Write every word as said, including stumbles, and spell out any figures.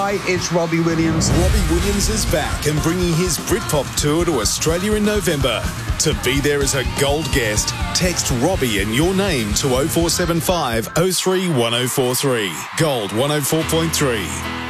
Hi, it's Robbie Williams. Robbie Williams is back and bringing his Britpop tour to Australia in November. To be there as a gold guest, text Robbie and your name to oh four seven five oh three one oh four three. Gold one oh four point three.